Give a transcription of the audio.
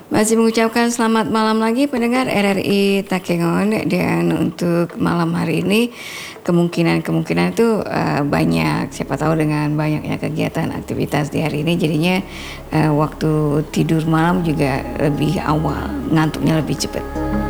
Masih mengucapkan selamat malam lagi pendengar RRI Takengon, dan untuk malam hari ini kemungkinan itu banyak, siapa tahu dengan banyaknya kegiatan aktivitas di hari ini jadinya waktu tidur malam juga lebih awal, ngantuknya lebih cepat.